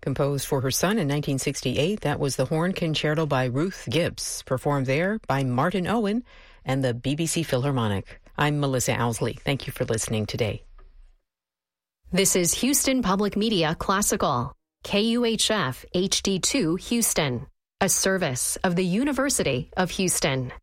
Composed for her son in 1968, that was the Horn Concerto by Ruth Gibbs, performed there by Martin Owen and the BBC Philharmonic. I'm Melissa Owsley. Thank you for listening today. This is Houston Public Media Classical, KUHF HD2 Houston, a service of the University of Houston.